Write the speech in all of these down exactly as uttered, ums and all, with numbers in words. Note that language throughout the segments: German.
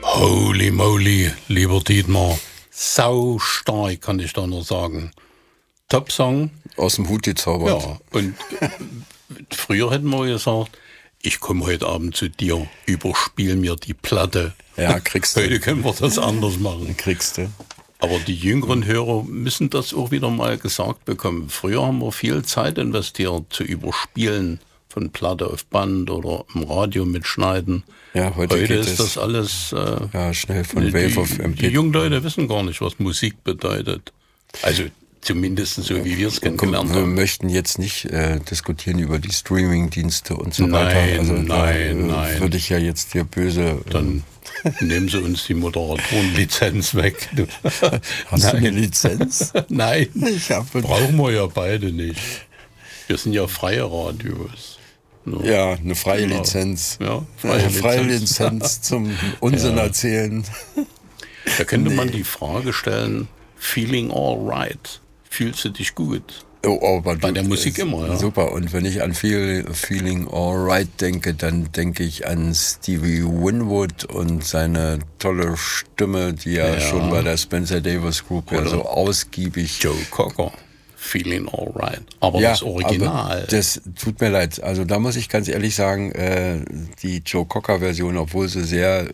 Holy moly, lieber Dietmar, sau stark kann ich da nur sagen. Top-Song. Aus dem Hut gezaubert. Ja, und früher hätten wir gesagt, ich komme heute Abend zu dir, überspiel mir die Platte. Ja, kriegst du. Heute können wir das anders machen. Kriegst du. Aber die jüngeren Hörer müssen das auch wieder mal gesagt bekommen. Früher haben wir viel Zeit investiert zu überspielen von Platte auf Band oder im Radio mitschneiden. Ja, heute, heute geht ist es, das alles äh, ja, schnell von die, Wave auf M P. Die jungen Leute wissen gar nicht, was Musik bedeutet. Also zumindest so, wie wir es kennengelernt haben. Wir möchten jetzt nicht äh, diskutieren über die Streaming-Dienste und so nein, weiter. Also nein, da, äh, nein. Würde ich ja jetzt dir böse... Dann nehmen Sie uns die Moderatorenlizenz weg. Du. Hast nein. du eine Lizenz? Nein, ich hab brauchen wir ja beide nicht. Wir sind ja freie Radios. No. Ja, eine freie genau. Lizenz. Ja, freie, eine freie Lizenz. Lizenz zum Unsinn ja. erzählen. Da könnte nee. man die Frage stellen, feeling all right, fühlst du dich gut? Oh, oh, aber Bei du, der Musik immer, ja. Super, und wenn ich an Feel, Feeling Alright denke, dann denke ich an Stevie Winwood und seine tolle Stimme, die ja, ja. schon bei der Spencer Davis Group ja so ausgiebig... Joe Cocker, Feeling Alright, aber ja, das Original... Aber das tut mir leid, also da muss ich ganz ehrlich sagen, äh, die Joe Cocker Version, obwohl sie sehr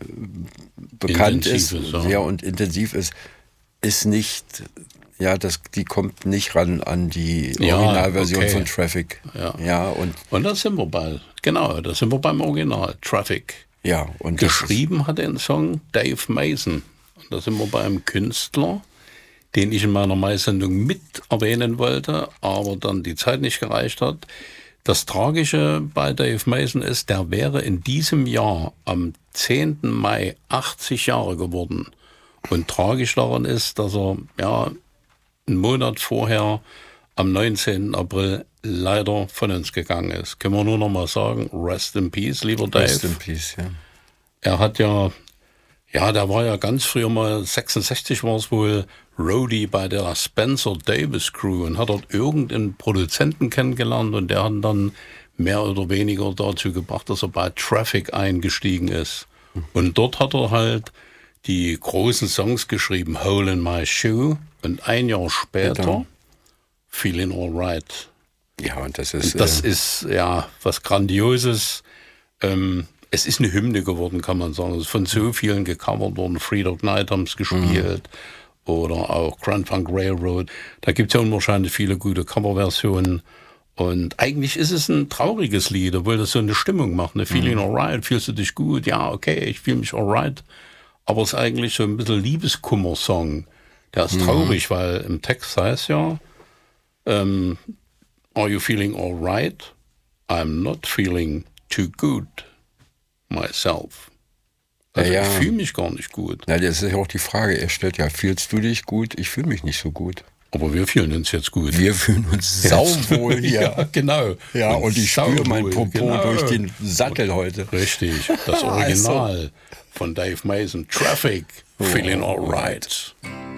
bekannt intensiv ist, ist ja. sehr und intensiv ist, ist nicht... Ja, das, die kommt nicht ran an die Originalversion ja, okay. von Traffic. Ja. Ja, und, und da sind wir bei, genau, da sind wir beim Original, Traffic. Ja, und geschrieben hat den Song Dave Mason. Und da sind wir bei einem Künstler, den ich in meiner Mai-Sendung mit erwähnen wollte, aber dann die Zeit nicht gereicht hat. Das Tragische bei Dave Mason ist, der wäre in diesem Jahr am zehnten Mai achtzig Jahre geworden. Und tragisch daran ist, dass er, ja, einen Monat vorher, am neunzehnten April, leider von uns gegangen ist. Können wir nur noch mal sagen, rest in peace, lieber Dave. Rest in peace, ja. Er hat ja, ja, der war ja ganz früher mal, sechsundsechzig war es wohl, Roadie bei der Spencer Davis Crew und hat dort irgendeinen Produzenten kennengelernt und der hat dann mehr oder weniger dazu gebracht, dass er bei Traffic eingestiegen ist. Und dort hat er halt die großen Songs geschrieben, Hole in My Shoe, und ein Jahr später Bitte. Feeling Alright. Ja, und das ist... Und das äh, ist, ja, was Grandioses. Ähm, es ist eine Hymne geworden, kann man sagen. Es ist von so vielen gecovert worden. Three Dog Night haben es gespielt. Mhm. Oder auch Grand Funk Railroad. Da gibt es ja unwahrscheinlich viele gute Coverversionen. Und eigentlich ist es ein trauriges Lied, obwohl das so eine Stimmung macht. Eine Feeling mhm. Alright, fühlst du dich gut? Ja, okay, ich fühle mich alright. Aber es ist eigentlich so ein bisschen Liebeskummer-Song. Der ist mhm. traurig, weil im Text heißt ja, ähm, Are you feeling all right? I'm not feeling too good myself. Also ja, ja. ich fühle mich gar nicht gut. Na, das ist ja auch die Frage. Er stellt ja, fühlst du dich gut? Ich fühle mich nicht so gut. Aber wir fühlen uns jetzt gut. Wir fühlen uns sauwohl hier. Ja, genau. Ja, und, und ich spüre mein Popo genau. durch den Sattel heute. Richtig, das Original von Dave Mason, Traffic, Feeling Alright.